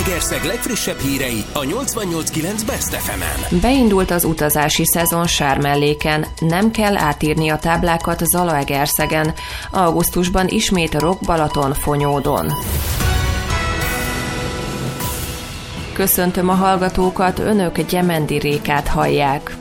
Zalaegerszeg legfrissebb hírei a 88.9 Best FM-en. Beindult az utazási szezon Sármelléken, nem kell átírni a táblákat Zalaegerszegen. Augusztusban ismét Rock-Balaton Fonyódon. Köszöntöm a hallgatókat, önök Gyemendi Rékát hallják.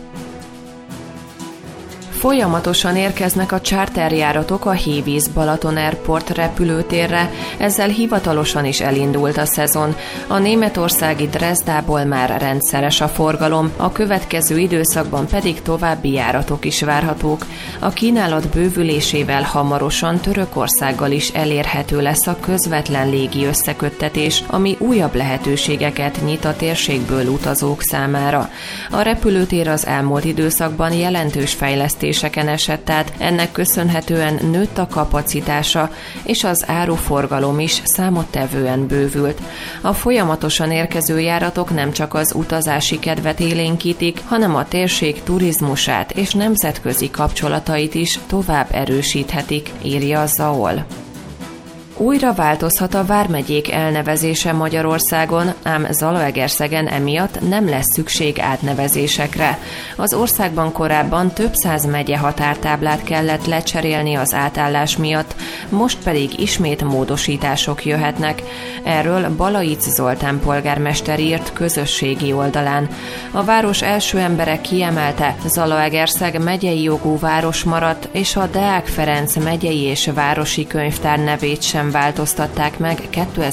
Folyamatosan érkeznek a charterjáratok a Hévíz Balaton Airport repülőtérre, ezzel hivatalosan is elindult a szezon. A németországi Dresdából már rendszeres a forgalom, a következő időszakban pedig további járatok is várhatók. A kínálat bővülésével hamarosan Törökországgal is elérhető lesz a közvetlen légi összeköttetés, ami újabb lehetőségeket nyit a térségből utazók számára. A repülőtér az elmúlt időszakban jelentős fejlesztéseken esett át, ennek köszönhetően nőtt a kapacitása, és az áruforgalom is számottevően bővült. A folyamatosan érkező járatok nem csak az utazási kedvet élénkítik, hanem a térség turizmusát és nemzetközi kapcsolatait is tovább erősíthetik, írja a ZAOL. Újra változhat a vármegyék elnevezése Magyarországon, ám Zalaegerszegen emiatt nem lesz szükség átnevezésekre. Az országban korábban több száz megye határtáblát kellett lecserélni az átállás miatt, most pedig ismét módosítások jöhetnek. Erről Balaic Zoltán polgármester írt közösségi oldalán. A város első embere kiemelte, Zalaegerszeg megyei jogú város maradt, és a Deák Ferenc megyei és városi könyvtár nevét sem változtatták meg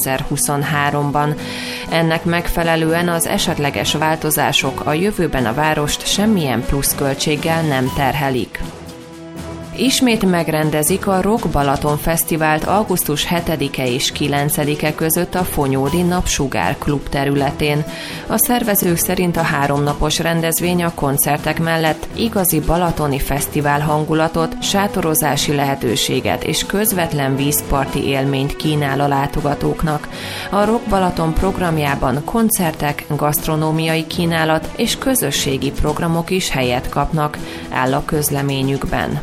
2023-ban. Ennek megfelelően az esetleges változások a jövőben a várost semmilyen pluszköltséggel nem terhelik. Ismét megrendezik a Rock-Balaton Fesztivált augusztus 7-e és 9-e között a Fonyódi Napsugár klub területén. A szervezők szerint a 3 napos rendezvény a koncertek mellett igazi balatoni fesztivál hangulatot, sátorozási lehetőséget és közvetlen vízparti élményt kínál a látogatóknak. A Rock-Balaton programjában koncertek, gasztronómiai kínálat és közösségi programok is helyet kapnak, áll a közleményükben.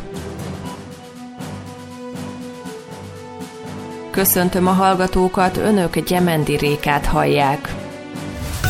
Köszöntöm a hallgatókat, önök Gyemendi Rékát hallják.